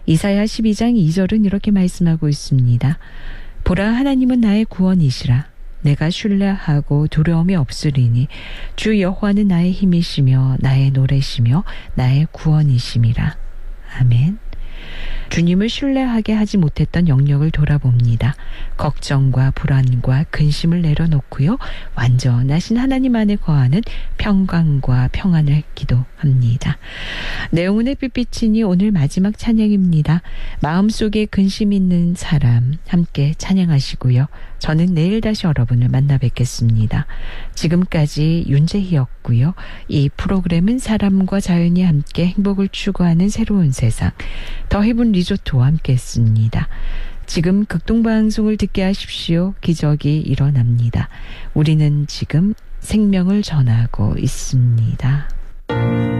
이사야 12장 2절은 이렇게 말씀하고 있습니다. 보라, 하나님은 나의 구원이시라. 내가 신뢰하고 두려움이 없으리니 주 여호와는 나의 힘이시며 나의 노래시며 나의 구원이심이라. 아멘. 주님을 신뢰하게 하지 못했던 영역을 돌아봅니다. 걱정과 불안과 근심을 내려놓고요. 완전하신 하나님 안에 거하는 평강과 평안을 기도합니다. 내용은의 빛비치니 오늘 마지막 찬양입니다. 마음속에 근심 있는 사람 함께 찬양하시고요. 저는 내일 다시 여러분을 만나 뵙겠습니다. 지금까지 윤재희였고요. 이 프로그램은 사람과 자연이 함께 행복을 추구하는 새로운 세상 더 헤븐 리조트와 함께했습니다. 지금 극동방송을 듣게 하십시오. 기적이 일어납니다. 우리는 지금 생명을 전하고 있습니다.